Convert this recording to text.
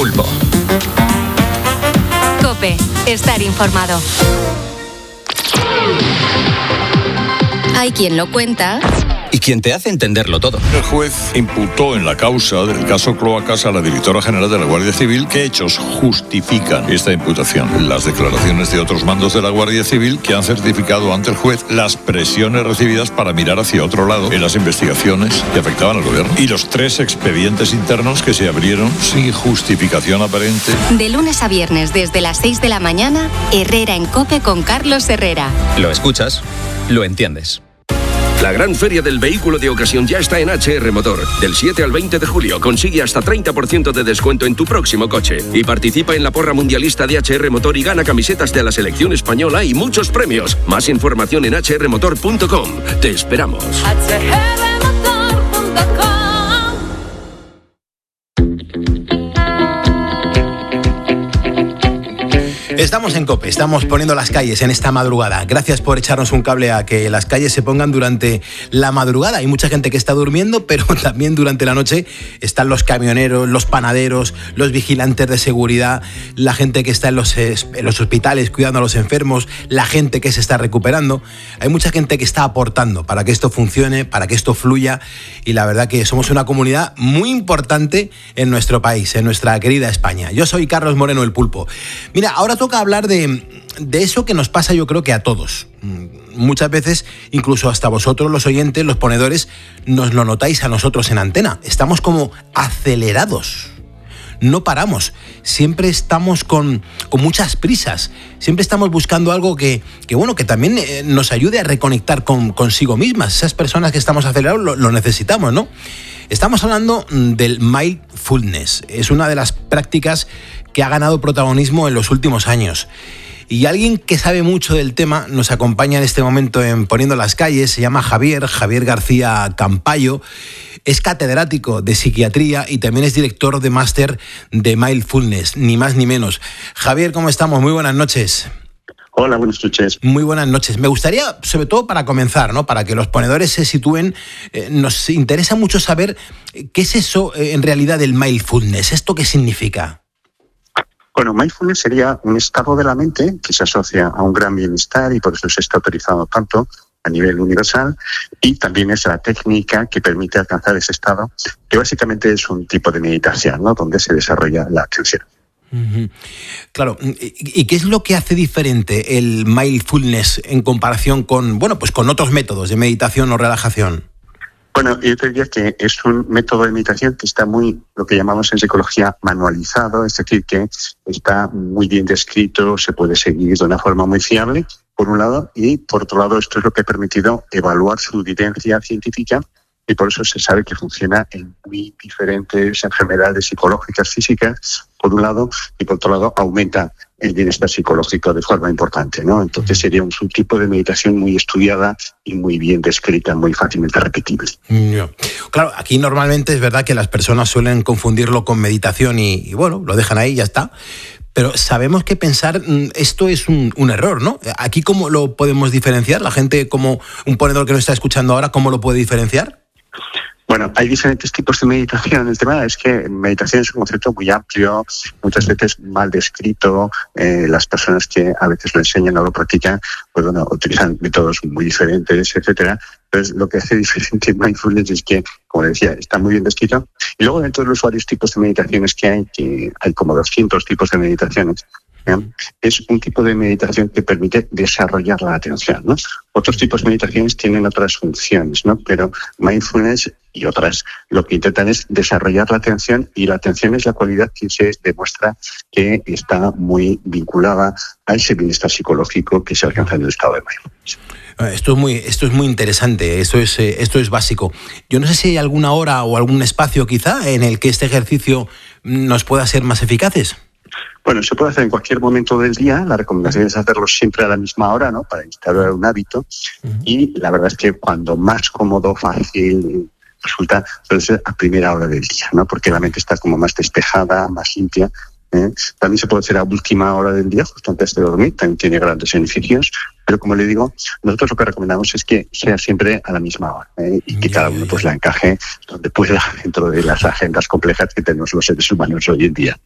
Pulpo. COPE. Estar informado. Hay quien lo cuenta Y quien te hace entenderlo todo. El juez imputó en la causa del caso Cloacas a la directora general de la Guardia Civil. ¿Qué hechos justifican esta imputación? Las declaraciones de otros mandos de la Guardia Civil que han certificado ante el juez las presiones recibidas para mirar hacia otro lado en las investigaciones que afectaban al gobierno. Y los 3 expedientes internos que se abrieron sin justificación aparente. de lunes a viernes desde las 6 de la mañana, Herrera en COPE con Carlos Herrera. Lo escuchas, lo entiendes. La gran feria del vehículo de ocasión ya está en HR Motor. Del 7 al 20 de julio consigue hasta 30% de descuento en tu próximo coche. Y participa en la porra mundialista de HR Motor y gana camisetas de la selección española y muchos premios. Más información en hrmotor.com. Te esperamos. Estamos en COPE, estamos poniendo las calles en esta madrugada. Gracias por echarnos un cable a que las calles se pongan durante la madrugada. Hay mucha gente que está durmiendo, pero también durante la noche están los camioneros, los panaderos, los vigilantes de seguridad, la gente que está en los hospitales cuidando a los enfermos, la gente que se está recuperando. Hay mucha gente que está aportando para que esto funcione, para que esto fluya, y la verdad que somos una comunidad muy importante en nuestro país, en nuestra querida España. Yo soy Carlos Moreno, el Pulpo. Mira, ahora toca hablar de eso que nos pasa, yo creo que a todos. Muchas veces, incluso hasta vosotros los oyentes, los ponedores, nos lo notáis a nosotros en antena. Estamos como acelerados. No paramos. Siempre estamos con muchas prisas. Siempre estamos buscando algo que también nos ayude a reconectar consigo mismas. Esas personas que estamos acelerados lo necesitamos, ¿no? Estamos hablando del mindfulness. Es una de las prácticas que ha ganado protagonismo en los últimos años. Y alguien que sabe mucho del tema nos acompaña en este momento en Poniendo las Calles. Se llama Javier García Campayo. Es catedrático de psiquiatría y también es director de máster de mindfulness, ni más ni menos. Javier, ¿cómo estamos? Muy buenas noches. Hola, buenas noches. Muy buenas noches. Me gustaría, sobre todo para comenzar, ¿no? Para que los ponedores se sitúen, nos interesa mucho saber qué es eso en realidad del mindfulness. ¿Esto qué significa? Bueno, mindfulness sería un estado de la mente que se asocia a un gran bienestar y por eso se está autorizado tanto a nivel universal, y también es la técnica que permite alcanzar ese estado, que básicamente es un tipo de meditación, ¿no? Donde se desarrolla la atención. Uh-huh. Claro, ¿y qué es lo que hace diferente el mindfulness en comparación con otros métodos de meditación o relajación? Bueno, yo te diría que es un método de meditación que está muy, lo que llamamos en psicología, manualizado, es decir, que está muy bien descrito, se puede seguir de una forma muy fiable, por un lado, y por otro lado esto es lo que ha permitido evaluar su evidencia científica, y por eso se sabe que funciona en muy diferentes enfermedades psicológicas, físicas, por un lado, y por otro lado aumenta el bienestar psicológico de forma importante, ¿no? Entonces sería un subtipo de meditación muy estudiada y muy bien descrita, muy fácilmente repetible. Claro, aquí normalmente es verdad que las personas suelen confundirlo con meditación y lo dejan ahí y ya está. Pero sabemos que pensar esto es un error, ¿no? Aquí, ¿cómo lo podemos diferenciar? La gente, como un ponedor que nos está escuchando ahora, ¿cómo lo puede diferenciar? Bueno, hay diferentes tipos de meditación. El tema es que meditación es un concepto muy amplio, muchas veces mal descrito. Las personas que a veces lo enseñan o lo practican, utilizan métodos muy diferentes, etcétera. Entonces, lo que hace diferente mindfulness es que, como decía, está muy bien descrito. Y luego, dentro de los varios tipos de meditaciones que hay como 200 tipos de meditaciones, es un tipo de meditación que permite desarrollar la atención, ¿no? Otros tipos de meditaciones tienen otras funciones, ¿no? Pero mindfulness y otras lo que intentan es desarrollar la atención, y la atención es la cualidad que se demuestra que está muy vinculada a ese bienestar psicológico que se alcanza en el estado de mindfulness. Esto es muy interesante, esto es básico. Yo no sé si hay alguna hora o algún espacio quizá en el que este ejercicio nos pueda ser más eficaces. Bueno, se puede hacer en cualquier momento del día. La recomendación es hacerlo siempre a la misma hora, ¿no? Para instaurar un hábito. Uh-huh. Y la verdad es que cuando más cómodo, fácil resulta, suele ser a primera hora del día, ¿no? Porque la mente está como más despejada, más limpia. También se puede hacer a última hora del día, justo antes de dormir. También tiene grandes beneficios. Pero como le digo, nosotros lo que recomendamos es que sea siempre a la misma hora, y que cada uno la encaje donde pueda dentro de las agendas complejas que tenemos los seres humanos hoy en día.